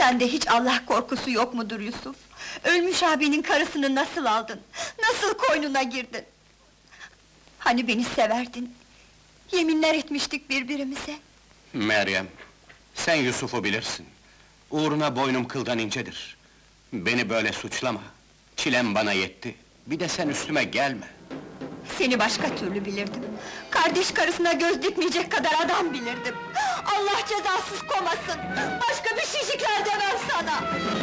Sende hiç Allah korkusu yok mudur Yusuf? Ölmüş abinin karısını nasıl aldın? Nasıl koynuna girdin? Hani beni severdin? Yeminler etmiştik birbirimize. Meryem, sen Yusuf'u bilirsin. Uğruna boynum kıldan incedir. Beni böyle suçlama. Çilem bana yetti. Bir de sen üstüme gelme. Seni başka türlü bilirdim. Kardeş karısına göz dikmeyecek kadar adam bilirdim. Allah cezasız komasın! Başka bir şişikler demem sana!